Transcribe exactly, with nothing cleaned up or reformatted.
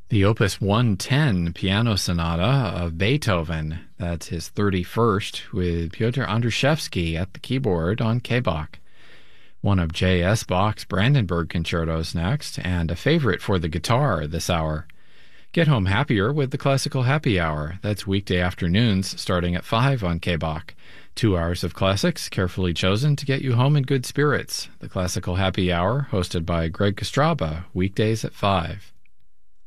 The Opus one ten Piano Sonata of Beethoven. That's his thirty-first, with Piotr Andruszewski at the keyboard on K-Bach. One of J S. Bach's Brandenburg concertos next, and a favorite for the guitar this hour. Get home happier with the Classical Happy Hour. That's weekday afternoons starting at five on K-Bach. Two hours of classics carefully chosen to get you home in good spirits. The Classical Happy Hour, hosted by Greg Kostraba, weekdays at five.